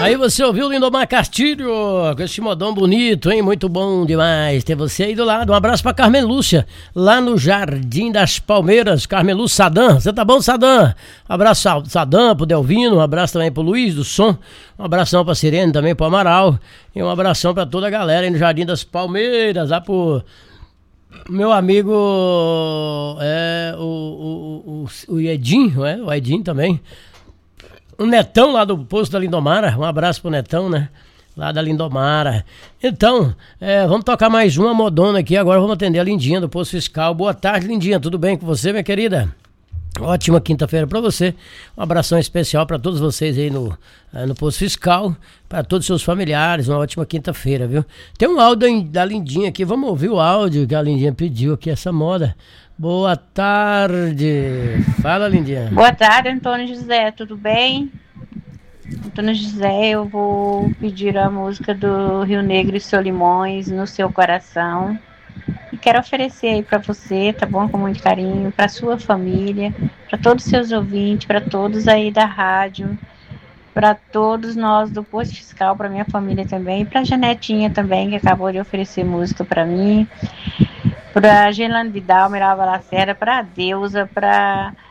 Aí você ouviu o Lindomar Castilho, com esse modão bonito, hein? Muito bom demais ter você aí do lado. Um abraço pra Carmen Lúcia, lá no Jardim das Palmeiras. Carmen Lúcia Sadam, você tá bom, Sadam? Um abraço Sadam, pro Delvino, um abraço também pro Luiz do Som, um abração pra Sirene, também pro Amaral, e um abração pra toda a galera aí no Jardim das Palmeiras, lá pro meu amigo o Edinho, o Edinho também. O Netão lá do posto da Lindomara, um abraço pro Netão, né? Lá da Lindomara. Então, vamos tocar mais uma modona aqui, agora vamos atender a Lindinha do Posto Fiscal. Boa tarde, Lindinha, tudo bem com você, minha querida? Ótima quinta-feira pra você. Um abração especial pra todos vocês aí no Posto Fiscal, pra todos os seus familiares, uma ótima quinta-feira, viu? Tem um áudio da Lindinha aqui, vamos ouvir o áudio que a Lindinha pediu aqui, essa moda. Boa tarde. Fala, Lindinha. Boa tarde, Antônio José, tudo bem? Antônio José, eu vou pedir a música do Rio Negro e Solimões, No Seu Coração. E quero oferecer aí para você, tá bom? Com muito carinho, para sua família, para todos os seus ouvintes, para todos aí da rádio, para todos nós do Posto Fiscal, para minha família também, para Janetinha também, que acabou de oferecer música para mim, para Gelane Vidal, Mirava Lacerda, para Deusa, para